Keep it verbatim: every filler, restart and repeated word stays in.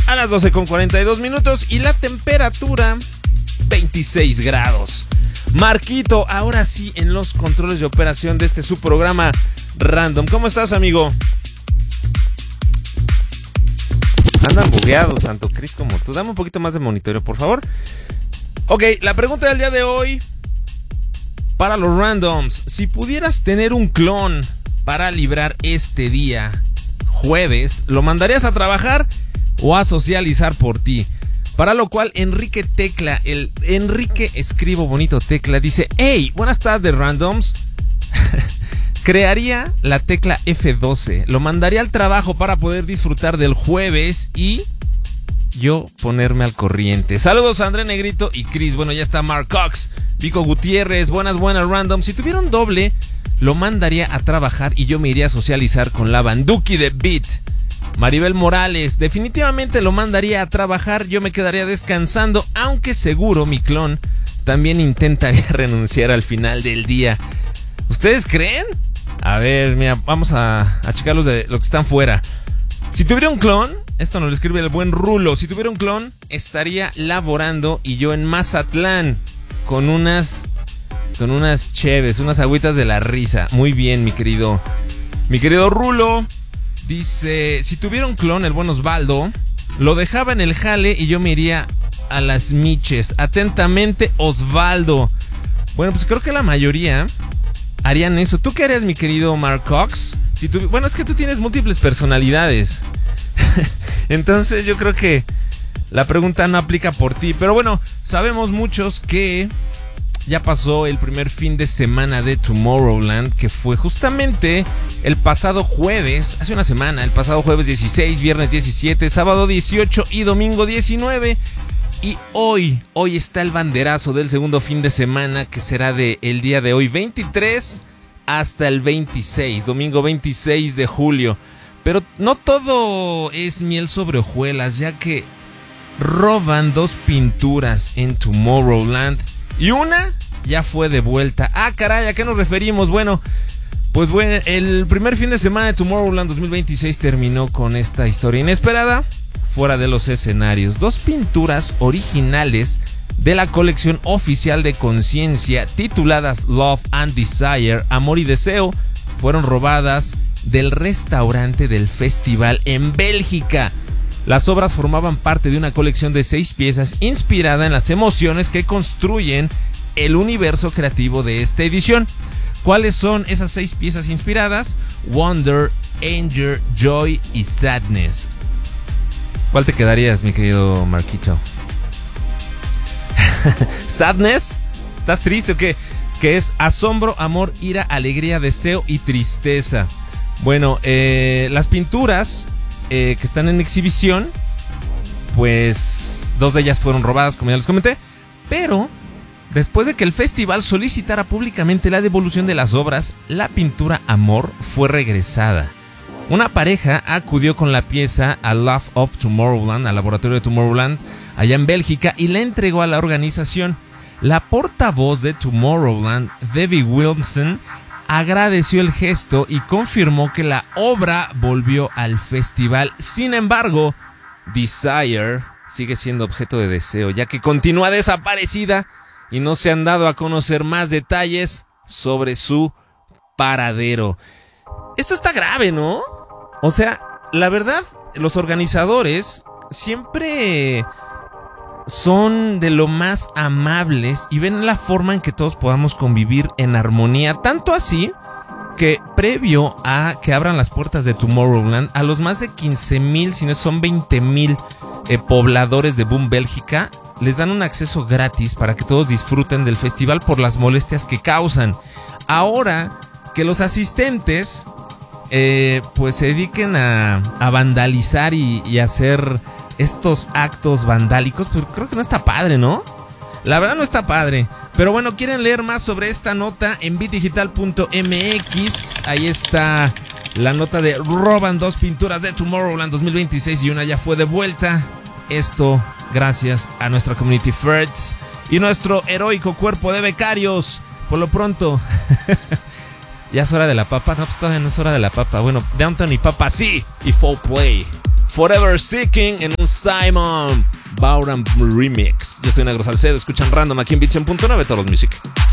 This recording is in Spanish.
a las doce con cuarenta y dos minutos y la temperatura veintiséis grados. Marquito, ahora sí en los controles de operación de este su programa Random. ¿Cómo estás, amigo? Andan bugueados tanto Chris como tú. Dame un poquito más de monitoreo, por favor. Ok, la pregunta del día de hoy para los randoms: si pudieras tener un clon para librar este día, jueves, ¿lo mandarías a trabajar o a socializar por ti? Para lo cual Enrique Tecla, el Enrique Escribo Bonito Tecla, dice: hey, buenas tardes, randoms. Crearía la tecla F doce, lo mandaría al trabajo para poder disfrutar del jueves y yo ponerme al corriente. Saludos a André Negrito y Chris. Bueno, ya está Mark Cox, Vico Gutiérrez. Buenas, buenas, random. Si tuviera un doble, lo mandaría a trabajar y yo me iría a socializar con la Banduki de Beat. Maribel Morales: definitivamente lo mandaría a trabajar, yo me quedaría descansando, aunque seguro mi clon también intentaría renunciar al final del día. ¿Ustedes creen? A ver, mira, vamos a, a checar los de los que están fuera. Si tuviera un clon, esto nos lo escribe el buen Rulo, si tuviera un clon, estaría laborando y yo en Mazatlán con unas con unas cheves, unas agüitas de la risa. Muy bien, mi querido, mi querido Rulo. Dice: si tuviera un clon, el buen Osvaldo, lo dejaba en el jale y yo me iría a las miches. Atentamente, Osvaldo. Bueno, pues creo que la mayoría harían eso. ¿Tú qué harías, mi querido Mark Cox? Si tú, bueno, es que tú tienes múltiples personalidades. Entonces yo creo que la pregunta no aplica por ti. Pero bueno, sabemos muchos que ya pasó el primer fin de semana de Tomorrowland, que fue justamente el pasado jueves, hace una semana, el pasado jueves dieciséis, viernes diecisiete, sábado dieciocho y domingo diecinueve. Y hoy, hoy está el banderazo del segundo fin de semana, que será de el día de hoy veintitrés hasta el veintiséis, domingo veintiséis de julio. Pero no todo es miel sobre hojuelas, ya que roban dos pinturas en Tomorrowland y una ya fue de vuelta. Ah, caray, ¿a qué nos referimos? Bueno, pues bueno, el primer fin de semana de Tomorrowland dos mil veintiséis terminó con esta historia inesperada fuera de los escenarios. Dos pinturas originales de la colección oficial de Conciencia, tituladas Love and Desire, Amor y Deseo, fueron robadas del restaurante del festival en Bélgica. Las obras formaban parte de una colección de seis piezas inspirada en las emociones que construyen el universo creativo de esta edición. ¿Cuáles son esas seis piezas inspiradas? Wonder, Anger, Joy y Sadness. ¿Cuál te quedarías, mi querido Marquito? ¿Sadness? ¿Estás triste o qué? Que es asombro, amor, ira, alegría, deseo y tristeza. Bueno, eh, las pinturas eh, que están en exhibición, pues dos de ellas fueron robadas, como ya les comenté, pero después de que el festival solicitara públicamente la devolución de las obras, la pintura Amor fue regresada. Una pareja acudió con la pieza a Love of Tomorrowland, al laboratorio de Tomorrowland, allá en Bélgica, y la entregó a la organización. La portavoz de Tomorrowland, Debbie Wilmson, agradeció el gesto y confirmó que la obra volvió al festival. Sin embargo, Desire sigue siendo objeto de deseo, ya que continúa desaparecida y no se han dado a conocer más detalles sobre su paradero. Esto está grave, ¿no? O sea, la verdad, los organizadores siempre son de lo más amables y ven la forma en que todos podamos convivir en armonía. Tanto así que previo a que abran las puertas de Tomorrowland, a los más de quince mil, si no son veinte mil eh, pobladores de Boom Bélgica, les dan un acceso gratis para que todos disfruten del festival por las molestias que causan. Ahora que los asistentes eh, pues se dediquen a, a vandalizar y, y hacer estos actos vandálicos, pues creo que no está padre, ¿no? La verdad no está padre. Pero bueno, ¿quieren leer más sobre esta nota? En bit digital punto m x, ahí está la nota de roban dos pinturas de Tomorrowland dos mil veintiséis y una ya fue de vuelta. Esto gracias a nuestra Community First y nuestro heroico cuerpo de becarios. Por lo pronto, ¿ya es hora de la papa? No, pues todavía no es hora de la papa. Bueno, Downtown y papa sí, y Foul Play. Forever Seeking en un Simon Bauran remix. Yo soy Negro Salcedo, escuchan Random aquí en Beats cien punto nueve, Todos Music.